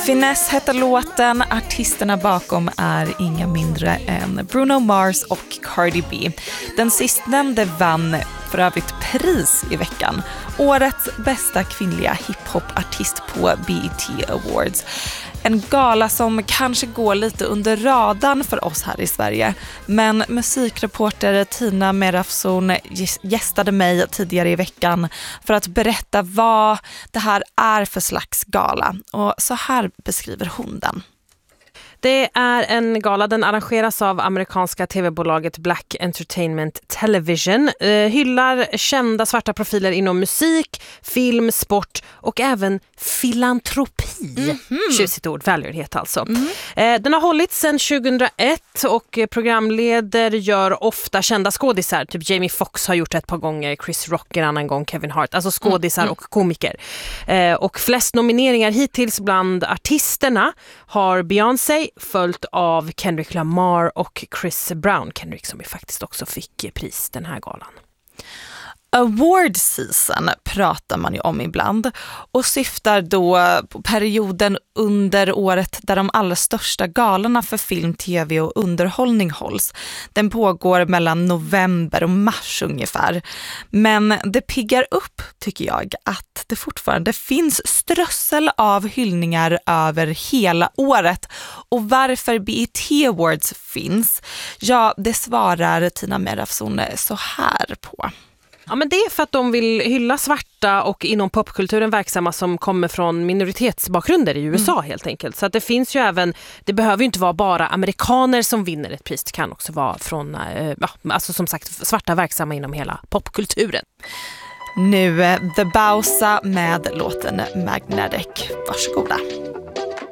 Finesse heter låten. Artisterna bakom är inga mindre än Bruno Mars och Cardi B. Den sistnämnde vann för övrigt pris i veckan. Årets bästa kvinnliga hiphop-artist på BET Awards. En gala som kanske går lite under radarn för oss här i Sverige. Men musikreporter Tina Merafson gästade mig tidigare i veckan för att berätta vad det här är för slags gala. Och så här beskriver hon den. Det är en gala, den arrangeras av amerikanska tv-bolaget Black Entertainment Television. Hyllar kända svarta profiler inom musik, film, sport och även filantropi. Tjusigt ord, välgörenhet alltså. Den har hållits sedan 2001 och programleder gör ofta kända skådisar. Typ Jamie Foxx har gjort ett par gånger, Chris Rock en annan gång, Kevin Hart. Alltså skådisar och komiker. Och flest nomineringar hittills bland artisterna har Beyoncé, följt av Kendrick Lamar och Chris Brown. Kendrick som ju faktiskt också fick pris den här galan. Award season pratar man ju om ibland och syftar då på perioden under året där de allra största galorna för film, tv och underhållning hålls. Den pågår mellan november och mars ungefär. Men det piggar upp, tycker jag, att det fortfarande finns strössel av hyllningar över hela året. Och varför BET Awards finns, ja, det svarar Tina Merafson så här på. Ja, men det är för att de vill hylla svarta och inom popkulturen verksamma som kommer från minoritetsbakgrunder i USA helt enkelt. Så att det finns ju även, det behöver ju inte vara bara amerikaner som vinner ett pris. Det kan också vara från, alltså som sagt, svarta verksamma inom hela popkulturen. Nu The Bausa med låten Magnetic. Varsågoda.